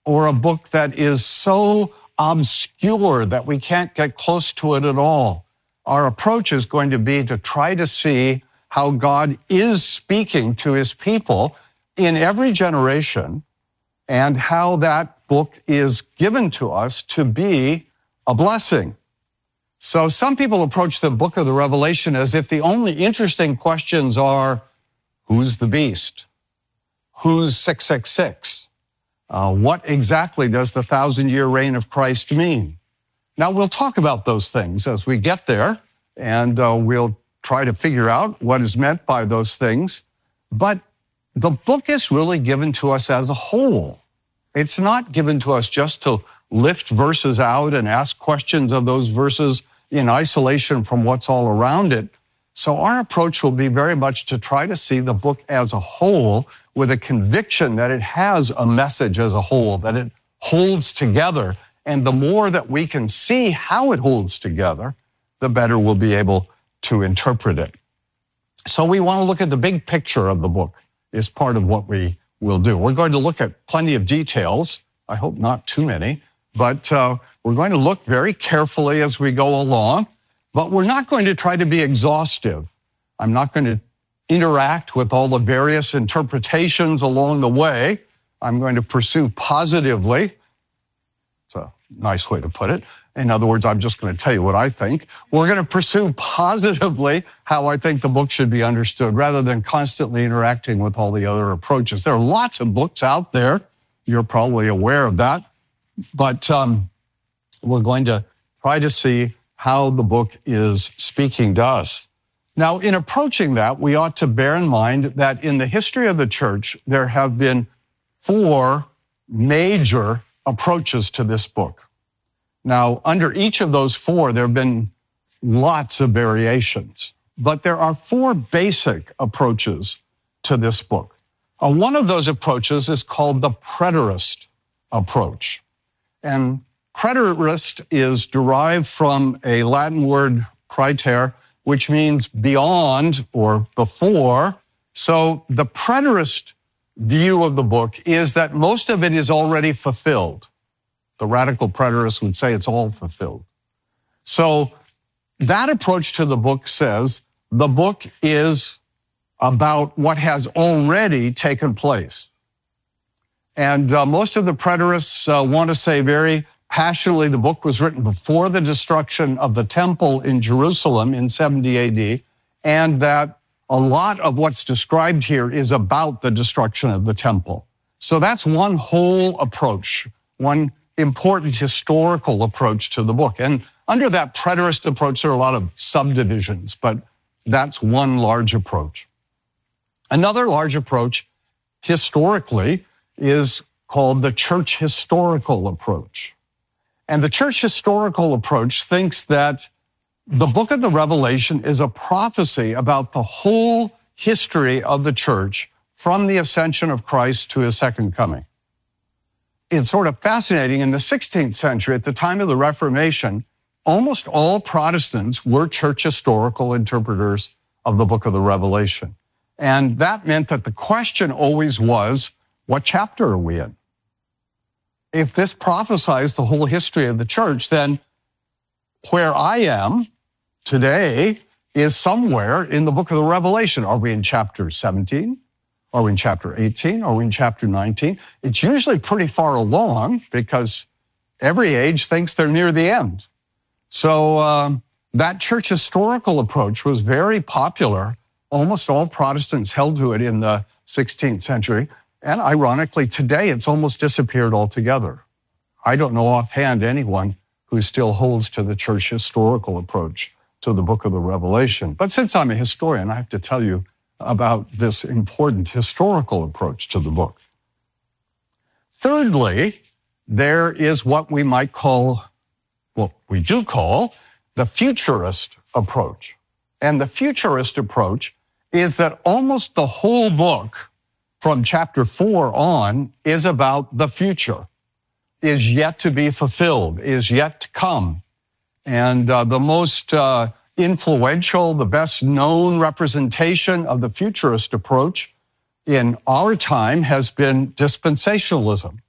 or a book that is so obscure that we can't get close to it at all. Our approach is going to be to try to see how God is speaking to his people in every generation and how that book is given to us to be a blessing. So some people approach the book of the Revelation as if the only interesting questions are, who's the beast? Who's 666? What exactly does the 1,000-year reign of Christ mean? Now, we'll talk about those things as we get there, and we'll try to figure out what is meant by those things. But the book is really given to us as a whole. It's not given to us just to lift verses out and ask questions of those verses in isolation from what's all around it. So our approach will be very much to try to see the book as a whole with a conviction that it has a message as a whole, that it holds together. And the more that we can see how it holds together, the better we'll be able to interpret it. So we want to look at the big picture of the book is part of what we will do. We're going to look at plenty of details. I hope not too many, but we're going to look very carefully as we go along, but we're not going to try to be exhaustive. I'm not going to interact with all the various interpretations along the way. I'm going to pursue positively. It's a nice way to put it. In other words, I'm just going to tell you what I think. We're going to pursue positively how I think the book should be understood rather than constantly interacting with all the other approaches. There are lots of books out there. You're probably aware of that. But we're going to try to see how the book is speaking to us. Now, in approaching that, we ought to bear in mind that in the history of the church, there have been 4 major approaches to this book. Now, under each of those 4, there have been lots of variations, but there are 4 basic approaches to this book. One of those approaches is called the preterist approach. And preterist is derived from a Latin word, praeter, which means beyond or before. So the preterist view of the book is that most of it is already fulfilled. The radical preterist would say it's all fulfilled. So that approach to the book says the book is about what has already taken place. And most of the preterists want to say very passionately the book was written before the destruction of the temple in Jerusalem in 70 AD, and that a lot of what's described here is about the destruction of the temple. So that's one whole approach, one important historical approach to the book. And under that preterist approach, there are a lot of subdivisions, but that's one large approach. Another large approach, historically, is called the church historical approach. And the church historical approach thinks that the book of the Revelation is a prophecy about the whole history of the church from the ascension of Christ to his second coming. It's sort of fascinating. In the 16th century, at the time of the Reformation, almost all Protestants were church historical interpreters of the book of the Revelation. And that meant that the question always was, what chapter are we in? If this prophesies the whole history of the church, then where I am today is somewhere in the book of the Revelation. Are we in chapter 17? Are we in chapter 18? Are we in chapter 19? It's usually pretty far along because every age thinks they're near the end. So that church historical approach was very popular. Almost all Protestants held to it in the 16th century. And ironically, today it's almost disappeared altogether. I don't know offhand anyone who still holds to the church historical approach to the book of the Revelation. But since I'm a historian, I have to tell you about this important historical approach to the book. Thirdly, there is what we might call, what we do call, the futurist approach. And the futurist approach is that almost the whole book from chapter 4 on is about the future, is yet to be fulfilled, is yet to come. And the most influential, the best known representation of the futurist approach in our time has been dispensationalism.